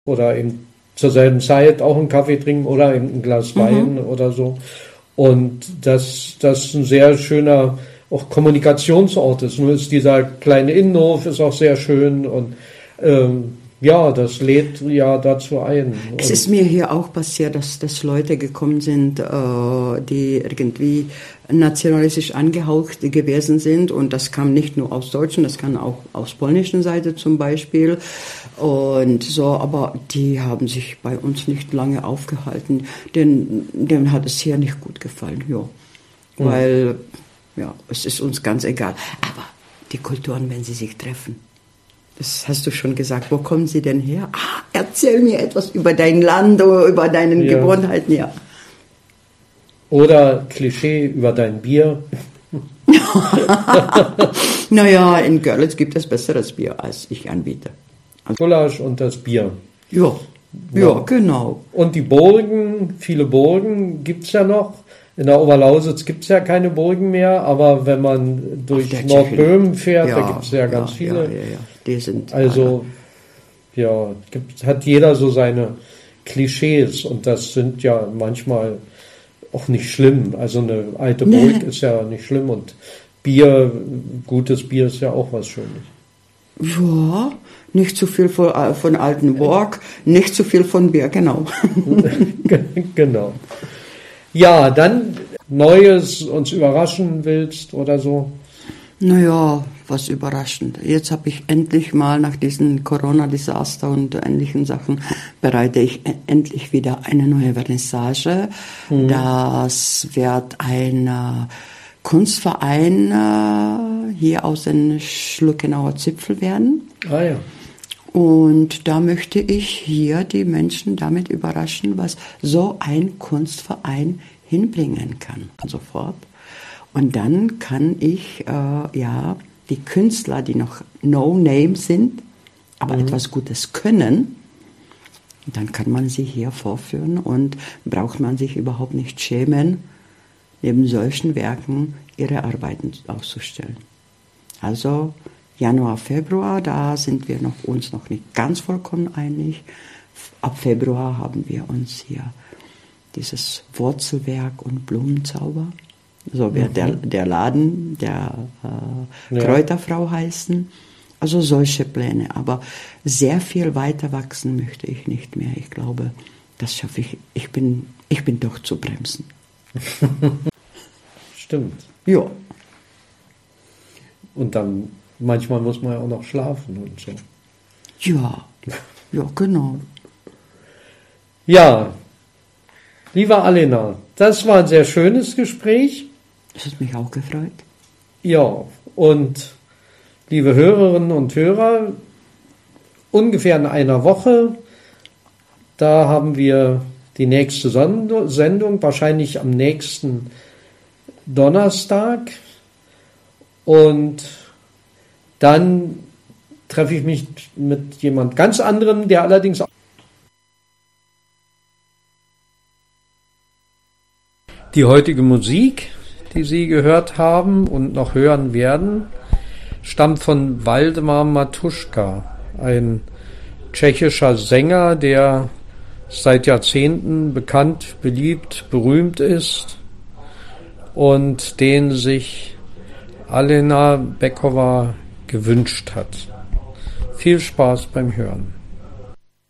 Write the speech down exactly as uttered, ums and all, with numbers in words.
oder eben zur selben Zeit auch einen Kaffee trinken oder eben ein Glas Wein mhm. oder so. Und das, das ist ein sehr schöner auch Kommunikationsort ist. Nur ist dieser kleine Innenhof ist auch sehr schön und ähm, ja, das lädt ja dazu ein. Es ist mir hier auch passiert, dass, dass Leute gekommen sind, äh, die irgendwie nationalistisch angehaucht gewesen sind. Und das kam nicht nur aus Deutschen, das kam auch aus polnischen Seite zum Beispiel. Und so, aber die haben sich bei uns nicht lange aufgehalten. Denn denen hat es hier nicht gut gefallen, ja. Mhm. Weil, ja, es ist uns ganz egal. Aber die Kulturen, wenn sie sich treffen, das hast du schon gesagt. Wo kommen sie denn her? Ah, erzähl mir etwas über dein Land oder über deine ja. Gewohnheiten, ja. Oder Klischee über dein Bier. Naja, in Görlitz gibt es besseres Bier, als ich anbiete. Also, Gulasch und das Bier. Ja, ja, ja, genau. Und die Burgen, viele Burgen gibt es ja noch. In der Oberlausitz gibt es ja keine Burgen mehr, aber wenn man durch Nordböhmen fährt, ja, da gibt es ja ganz ja, viele. Ja, ja, ja. Die sind also, äh, ja, gibt, hat jeder so seine Klischees und das sind ja manchmal auch nicht schlimm. Also eine alte Burg nee. ist ja nicht schlimm und Bier, gutes Bier ist ja auch was Schönes. Ja, nicht zu viel von, von alten Burg, nicht zu viel von Bier, genau. Genau. Ja, dann Neues uns überraschen willst oder so? Naja, was überraschend. Jetzt habe ich endlich mal nach diesem Corona-Desaster und ähnlichen Sachen bereite ich endlich wieder eine neue Vernissage. Mhm. Das wird ein äh, Kunstverein äh, hier aus dem Schluckenauer Zipfel werden. Ah ja. Und da möchte ich hier die Menschen damit überraschen, was so ein Kunstverein hinbringen kann. Sofort. Und dann kann ich, äh, ja, die Künstler, die noch No-Name sind, aber mhm. etwas Gutes können, dann kann man sie hier vorführen und braucht man sich überhaupt nicht schämen, neben solchen Werken ihre Arbeiten auszustellen. Also Januar, Februar, da sind wir noch, uns noch nicht ganz vollkommen einig. Ab Februar haben wir uns hier dieses Wurzelwerk und Blumenzauber, so wird mhm. der, der Laden der äh, ja. Kräuterfrau heißen. Also solche Pläne. Aber sehr viel weiter wachsen möchte ich nicht mehr. Ich glaube, das schaffe ich. Ich bin, ich bin doch zu bremsen. Stimmt. Ja. Und dann manchmal muss man ja auch noch schlafen und so. Ja, ja, genau. Ja, liebe Alena, das war ein sehr schönes Gespräch. Das hat mich auch gefreut. Ja, und liebe Hörerinnen und Hörer, ungefähr in einer Woche, da haben wir die nächste Sendung, wahrscheinlich am nächsten Donnerstag. Und dann treffe ich mich mit jemand ganz anderem, der allerdings auch die heutige Musik, die Sie gehört haben und noch hören werden, stammt von Waldemar Matuschka, ein tschechischer Sänger, der seit Jahrzehnten bekannt, beliebt, berühmt ist und den sich Alena Bekova gewünscht hat. Viel Spaß beim Hören.